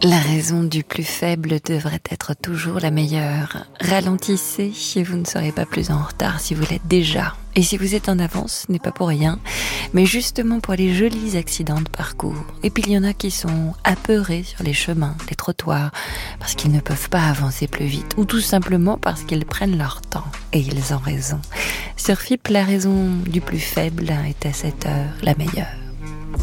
La raison du plus faible devrait être toujours la meilleure. Ralentissez et vous ne serez pas plus en retard si vous l'êtes déjà. Et si vous êtes en avance, ce n'est pas pour rien, mais justement pour les jolis accidents de parcours. Et puis il y en a qui sont apeurés sur les chemins, les trottoirs, parce qu'ils ne peuvent pas avancer plus vite, ou tout simplement parce qu'ils prennent leur temps. Et ils ont raison. Sur FIP, la raison du plus faible est à cette heure la meilleure.